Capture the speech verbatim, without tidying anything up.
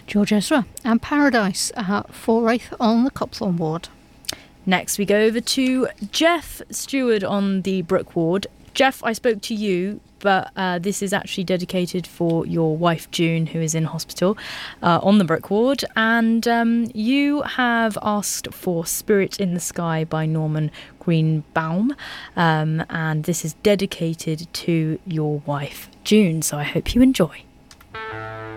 George Ezra and Paradise uh, for Wraith on the Copthorne ward. Next we go over to Jeff Stewart on the Brook ward. Jeff, I spoke to you, but uh, this is actually dedicated for your wife June, who is in hospital uh, on the Brook ward, and um, you have asked for Spirit in the Sky by Norman Greenbaum, um, and this is dedicated to your wife June, so I hope you enjoy.